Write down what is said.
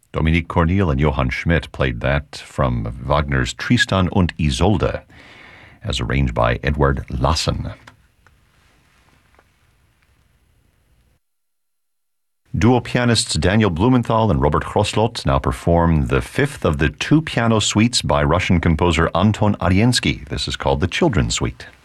Dominique Cornel and Johann Schmidt played that from Wagner's Tristan und Isolde, as arranged by Edward Lassen. Duo pianists Daniel Blumenthal and Robert Hroslot now perform the fifth of the two piano suites by Russian composer Anton Ariensky. This is called the Children's Suite.